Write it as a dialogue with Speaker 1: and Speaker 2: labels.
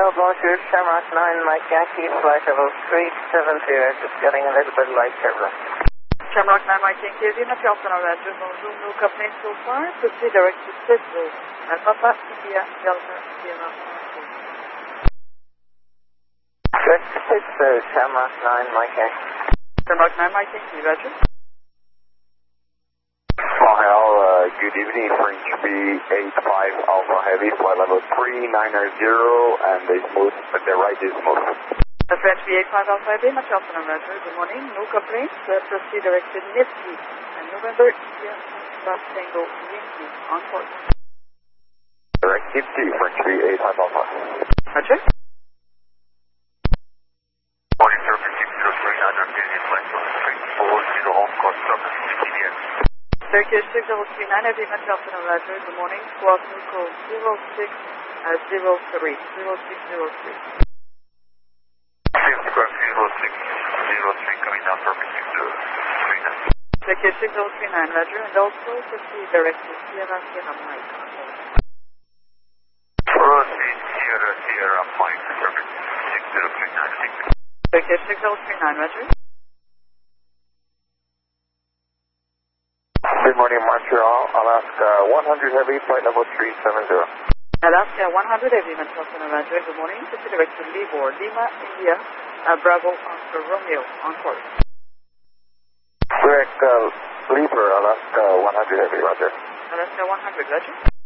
Speaker 1: bonjour, Shamrock 9, Mike Yankee, flight level 370, just getting a little bit light turbulence.
Speaker 2: Shamrock 9, Mike Yankee, Lima, Delta November, bonjour, no company so far, proceed direct to Sydney, Papa, India, Delta, Sierra.
Speaker 1: Direct to Sydney, Shamrock 9, Mike Yankee.
Speaker 2: Shamrock 9, Mike Yankee, roger.
Speaker 3: Good evening, French B85 Alpha Heavy, flight level 3990, and the right is smooth.
Speaker 2: French B85 Alpha Heavy, Delta November, good morning, no complaints, proceed direct to Nifty, and November, India, Tango, Yankee, on course.
Speaker 3: Direct Nifty, French B85 Alpha.
Speaker 2: Roger.
Speaker 3: Morning, sir, 603, business flight level 340, on course, Southern Indian.
Speaker 2: Turkish 6039, Heavy, Delta November, good morning, squawk neutral 0603, 0603.
Speaker 3: Squawk 0603, coming down perpendicular to 39.
Speaker 2: Turkish 6039, roger, and also proceed direct to Sierra Mike.
Speaker 3: Proceed Sierra Mike, perfect, 6039.
Speaker 2: Turkish 6039, roger.
Speaker 3: Good morning, Montreal, Alaska 100 Heavy, flight level 370.
Speaker 2: Alaska 100 Heavy, Delta November, good morning, proceed direct to Libor, Lima, India, Bravo, Oscar, Romeo, on course.
Speaker 3: Direct Libor, Alaska 100 Heavy, roger.
Speaker 2: Alaska 100, roger.